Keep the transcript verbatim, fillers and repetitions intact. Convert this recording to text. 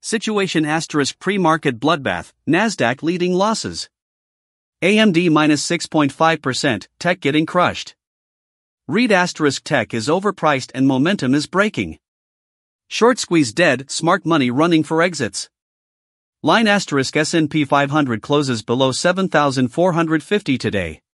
Situation asterisk pre-market bloodbath, Nasdaq leading losses. A M D minus six point five percent, tech getting crushed. Read asterisk tech is overpriced and momentum is breaking. Short squeeze dead, smart money running for exits. Line asterisk S and P five hundred closes below seven thousand four hundred fifty today.